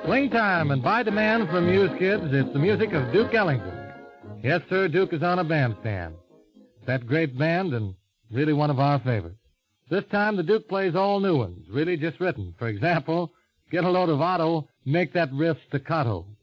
Swing time, and by demand from Muse Kids, it's the music of Duke Ellington. Yes, sir, Duke is on a bandstand. That great band and really one of our favorites. This time the Duke plays all new ones, really just written. For example, Get a Load of Otto, Make That Riff Staccato.